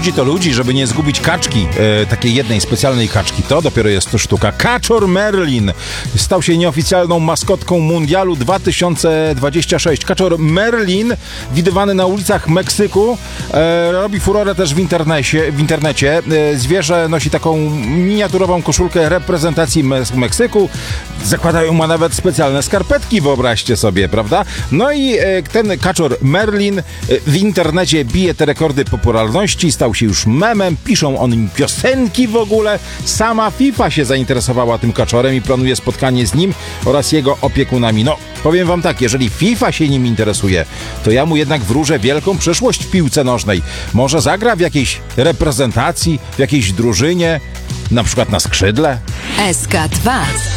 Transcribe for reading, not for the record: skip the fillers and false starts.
ludzi to ludzi, żeby nie zgubić kaczki, takiej jednej specjalnej kaczki. To dopiero jest to sztuka. Kaczor Merlin stał się nieoficjalną maskotką Mundialu 2026. Kaczor Merlin, widywany na ulicach Meksyku, robi furorę też w internecie. Zwierzę nosi taką miniaturową koszulkę reprezentacji Meksyku. Zakładają mu nawet specjalne skarpetki, wyobraźcie sobie, prawda? No i ten kaczor Merlin w internecie bije te rekordy popularności, stał się już memem, piszą o nim piosenki w ogóle. Sama FIFA się zainteresowała tym kaczorem i planuje spotkanie z nim oraz jego opiekunami. No, powiem wam tak, jeżeli FIFA się nim interesuje, to ja mu jednak wróżę wielką przyszłość w piłce nożnej. Może zagra w jakiejś reprezentacji, w jakiejś drużynie, na przykład na skrzydle? SK2